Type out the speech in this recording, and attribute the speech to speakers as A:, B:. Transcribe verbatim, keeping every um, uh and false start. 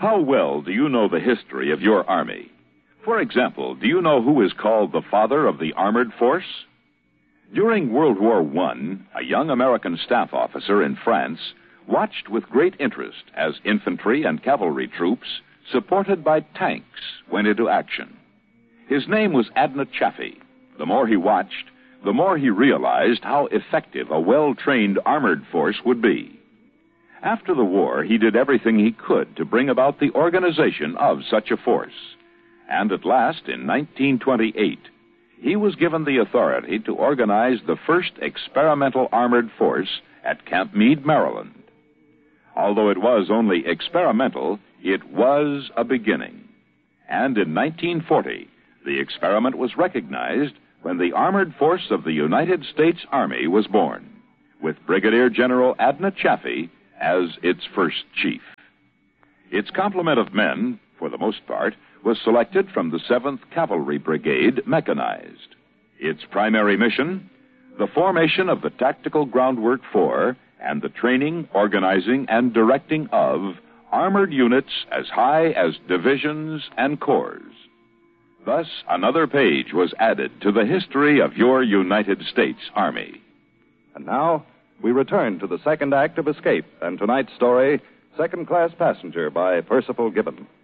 A: How well do you know the history of your Army? For example, do you know who is called the father of the armored force? During World War One, a young American staff officer in France watched with great interest as infantry and cavalry troops, supported by tanks, went into action. His name was Adna Chaffee. The more he watched, the more he realized how effective a well-trained armored force would be. After the war, he did everything he could to bring about the organization of such a force. And at last, in nineteen twenty-eight, he was given the authority to organize the first experimental armored force at Camp Meade, Maryland. Although it was only experimental, it was a beginning. And in nineteen forty, the experiment was recognized when the Armored Force of the United States Army was born, with Brigadier General Adna Chaffee as its first chief. Its complement of men, for the most part, was selected from the seventh Cavalry Brigade, mechanized. Its primary mission, the formation of the tactical groundwork for and the training, organizing, and directing of armored units as high as divisions and corps. Thus, another page was added to the history of your United States Army.
B: And now, we return to the second act of Escape, and tonight's story, Second Class Passenger by Percival Gibbon.